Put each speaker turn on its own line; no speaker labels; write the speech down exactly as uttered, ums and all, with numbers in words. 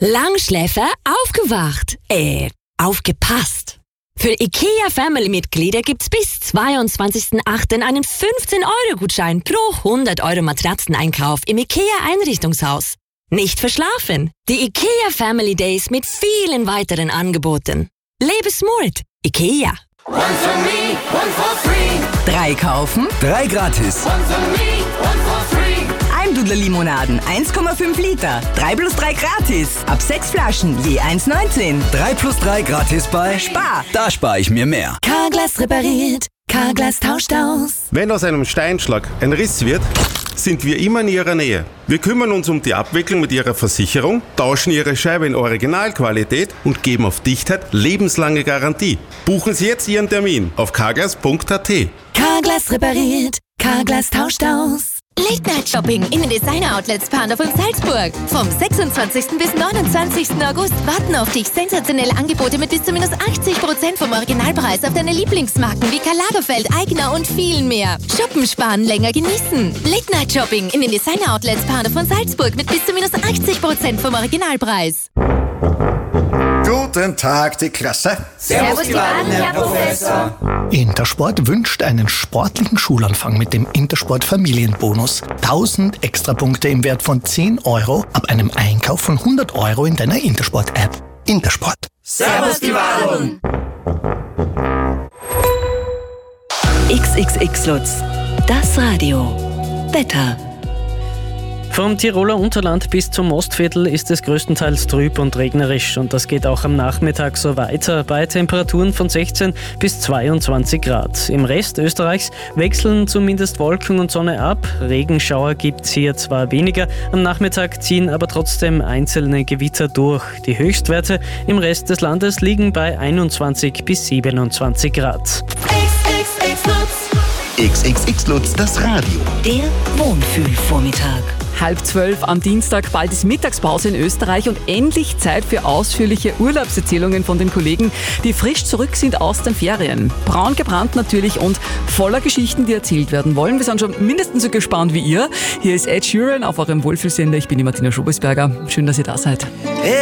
Langschläfer aufgewacht. Äh, aufgepasst. Für IKEA Family-Mitglieder gibt's bis zweiundzwanzigsten achten einen fünfzehn-Euro-Gutschein pro hundert Euro Matratzeneinkauf im IKEA-Einrichtungshaus. Nicht verschlafen. Die IKEA Family Days mit vielen weiteren Angeboten. Lebe smart. IKEA.
One for me, one for free.
Drei kaufen,
Drei gratis.
One for me, one for free.
Almdudler Limonaden eins Komma fünf Liter. Drei plus drei gratis. Ab sechs Flaschen je eins neunzehn.
Drei plus drei gratis bei
Spar.
Da spare ich mir mehr.
Carglass repariert. Carglass tauscht aus.
Wenn aus einem Steinschlag ein Riss wird, sind wir immer in Ihrer Nähe. Wir kümmern uns um die Abwicklung mit Ihrer Versicherung, tauschen Ihre Scheibe in Originalqualität und geben auf Dichtheit lebenslange Garantie. Buchen Sie jetzt Ihren Termin auf carglass punkt a t.
Carglass repariert. Carglass tauscht aus.
Late Night Shopping in den Designer Outlets Pandorf und Salzburg. Vom sechsundzwanzigsten bis neunundzwanzigsten August warten auf dich sensationelle Angebote mit bis zu minus achtzig Prozent vom Originalpreis auf deine Lieblingsmarken wie Karl Lagerfeld, Aigner und viel mehr. Shoppen, sparen, länger genießen. Late Night Shopping in den Designer Outlets Pandorf und Salzburg mit bis zu minus achtzig Prozent vom Originalpreis.
Guten Tag, die Klasse.
Servus, die Waden, Herr Professor.
Intersport wünscht einen sportlichen Schulanfang mit dem Intersport Familienbonus. tausend Extrapunkte im Wert von zehn Euro ab einem Einkauf von hundert Euro in deiner Intersport-App. Intersport.
Servus, die Waden.
X X X Lutz, das Radio. Wetter.
Vom Tiroler Unterland bis zum Ostviertel ist es größtenteils trüb und regnerisch und das geht auch am Nachmittag so weiter bei Temperaturen von sechzehn bis zweiundzwanzig Grad. Im Rest Österreichs wechseln zumindest Wolken und Sonne ab. Regenschauer gibt's hier zwar weniger, am Nachmittag ziehen aber trotzdem einzelne Gewitter durch. Die Höchstwerte im Rest des Landes liegen bei einundzwanzig bis siebenundzwanzig Grad.
X X X Lutz, das Radio.
Der Wohnfühlvormittag.
Halb zwölf am Dienstag, bald ist Mittagspause in Österreich und endlich Zeit für ausführliche Urlaubserzählungen von den Kollegen, die frisch zurück sind aus den Ferien. Braun gebrannt natürlich und voller Geschichten, die erzählt werden wollen. Wir sind schon mindestens so gespannt wie ihr. Hier ist Ed Sheeran auf eurem Wohlfühlsender. Ich bin die Martina Schobesberger. Schön, dass ihr da seid.